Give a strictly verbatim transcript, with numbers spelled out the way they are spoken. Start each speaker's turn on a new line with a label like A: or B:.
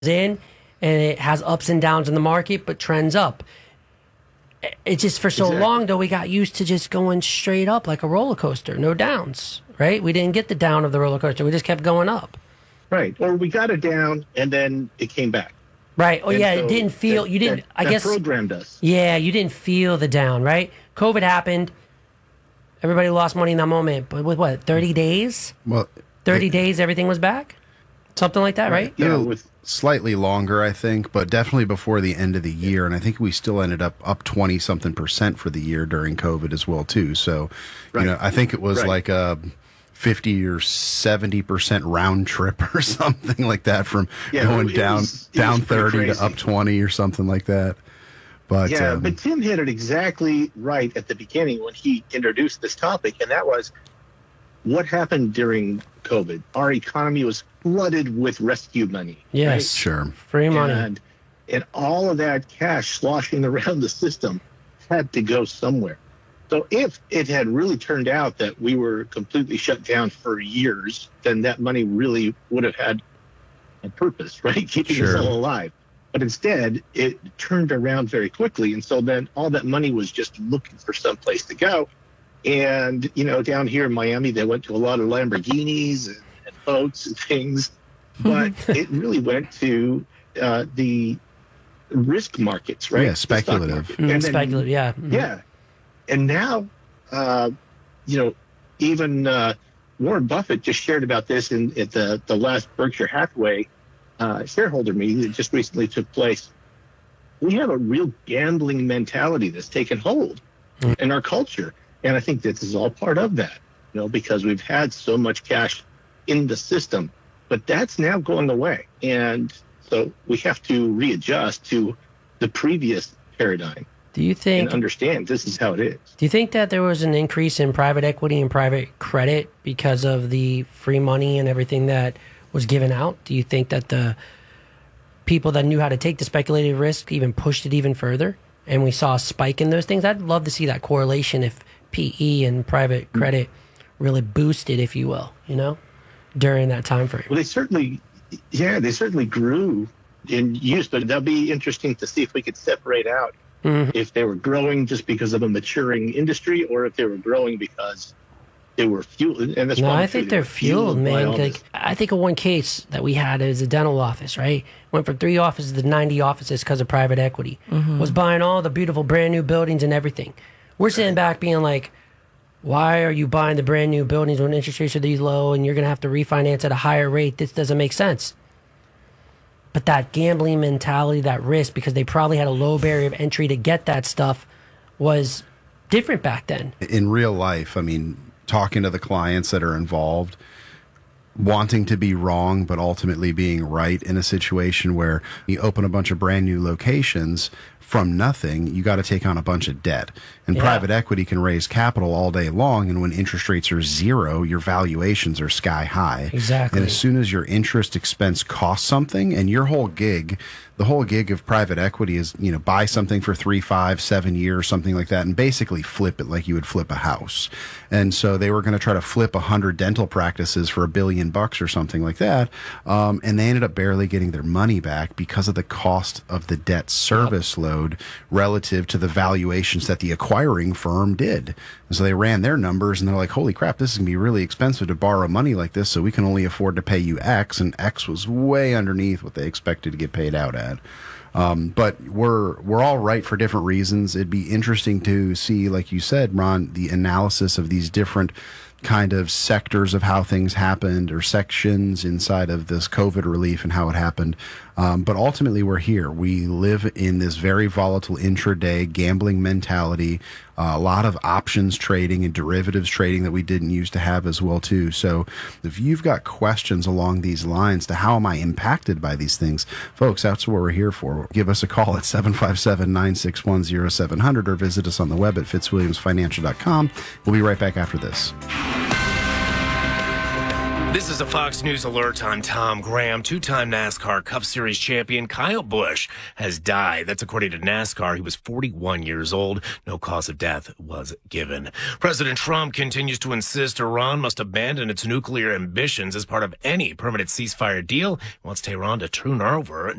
A: in, and it has ups and downs in the market, but trends up. It's just for so
B: Exactly.
A: long, though, we got used to just going straight up like a roller coaster, no downs, right? We didn't get the down of the roller coaster. We just kept going up.
B: Right. Or we got it down and then it came back.
A: Right. Oh,
B: And
A: yeah,
B: so
A: it didn't feel,
B: that-
A: you didn't,
B: that-
A: I
B: that
A: guess.
B: programmed us.
A: Yeah, you didn't feel the down, right? COVID happened. Everybody lost money in that moment. But with what, thirty days?
C: Well,
A: thirty
C: it-
A: days, everything was back? Something like that, right?
B: Yeah,
C: It'll-
B: with
C: slightly longer, I think, but definitely before the end of the year. And I think we still ended up up twenty something percent for the year during COVID as well, too. So,
B: Right.
C: you know, I think it was
B: Right.
C: like a fifty or seventy percent round trip or something like that from
B: Yeah,
C: going
B: it
C: down,
B: was- it
C: down
B: was pretty
C: thirty to
B: crazy.
C: up twenty or something like that. But,
B: yeah,
C: um,
B: but Tim hit it exactly right at the beginning when he introduced this topic, and that was what happened during COVID. Our economy was flooded with rescue money.
A: Yes.
C: sure.
A: Free
B: right?
A: money.
B: And, and all of that cash sloshing around the system had to go somewhere. So if it had really turned out that we were completely shut down for years, then that money really would have had a purpose, right? Keeping
C: Sure.
B: us all alive. But instead, it turned around very quickly. And so then all that money was just looking for some place to go. And, you know, down here in Miami, they went to a lot of Lamborghinis and, and boats and things. But it really went to uh, the risk markets, right?
C: Yeah,
B: The stock
C: speculative.
B: market.
A: Mm,
B: And then-
A: speculative, yeah. Mhm.
B: yeah. And now, uh, you know, even uh, Warren Buffett just shared about this in at the, the last Berkshire Hathaway uh, shareholder meeting that just recently took place. We have a real gambling mentality that's taken hold
A: Mm.
B: in our culture. And I think this is all part of that, you know, because we've had so much cash in the system. But that's now going away. And so we have to readjust to the previous paradigm
A: Do you think
B: and understand this is how it is.
A: Do you think that there was an increase in private equity and private credit because of the free money and everything that was given out? Do you think that the people that knew how to take the speculative risk even pushed it even further and we saw a spike in those things? I'd love to see that correlation if P E and private credit really boosted, if you will, you know, during that time frame.
B: Well, they certainly, yeah, they certainly grew in use, but that'll be interesting to see if we could separate out
A: Mhm.
B: if they were growing just because of a maturing industry or if they were growing because they were fueled. And that's
A: No,
B: probably
A: I
B: true.
A: think
B: They
A: they're
B: were
A: fueled,
B: by
A: man.
B: all
A: Like,
B: this.
A: I think of one case that we had is a dental office, right? Went from three offices to ninety offices because of private equity. Was buying all the beautiful brand new buildings and everything. We're sitting back being like, why are you buying the brand new buildings when interest rates are these low and you're going to have to refinance at a higher rate? This doesn't make sense. But that gambling mentality, that risk, because they probably had a low barrier of entry to get that stuff, was different back then.
C: In real life, I mean, talking to the clients that are involved, wanting to be wrong, but ultimately being right in a situation where you open a bunch of brand new locations from nothing, you got to take on a bunch of debt. And
A: Yeah.
C: private equity can raise capital all day long. And when interest rates are zero, your valuations are sky high.
A: Exactly.
C: And as soon as your interest expense costs something and your whole gig, the whole gig of private equity is, you know, buy something for three, five, seven years, something like that, and basically flip it like you would flip a house. And so they were going to try to flip a hundred dental practices for a billion bucks or something like that. Um, and they ended up barely getting their money back because of the cost of the debt service load relative to the valuations that the acquiring firm did. And so they ran their numbers and they're like, holy crap, this is going to be really expensive to borrow money like this. So we can only afford to pay you X. And X was way underneath what they expected to get paid out at. Um, but we're we're all right for different reasons. It'd be interesting to see, like you said, Ron, the analysis of these different kind of sectors of how things happened or sections inside of this COVID relief and how it happened. Um, but ultimately, we're here. We live in this very volatile intraday gambling mentality, uh, a lot of options trading and derivatives trading that we didn't used to have as well, too. So if you've got questions along these lines to how am I impacted by these things, folks, that's what we're here for. Give us a call at seven five seven, nine six one, zero seven zero zero or visit us on the web at fitzwilliams financial dot com. We'll be right back after this.
D: This is a Fox News alert. I'm Tom Graham. Two-time NASCAR Cup Series champion Kyle Busch has died. That's according to NASCAR. He was forty-one years old. No cause of death was given. President Trump continues to insist Iran must abandon its nuclear ambitions as part of any permanent ceasefire deal. He wants Tehran to turn over